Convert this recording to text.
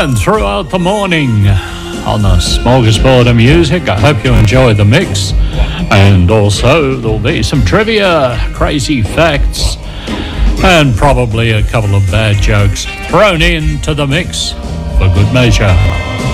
and throughout the morning on the smorgasbord of music. I hope you enjoy the mix, and also there'll be some trivia, crazy facts, and probably a couple of bad jokes thrown into the mix for good measure.